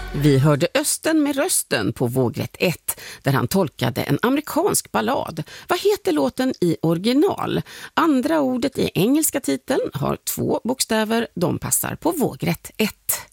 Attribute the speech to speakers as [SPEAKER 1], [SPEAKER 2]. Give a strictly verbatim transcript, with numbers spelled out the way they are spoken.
[SPEAKER 1] Vi hörde Östen med rösten på vågrätt ett där han tolkade en amerikansk ballad. Vad heter låten i original? Andra ordet i engelska titeln har två bokstäver, de passar på vågrätt ett.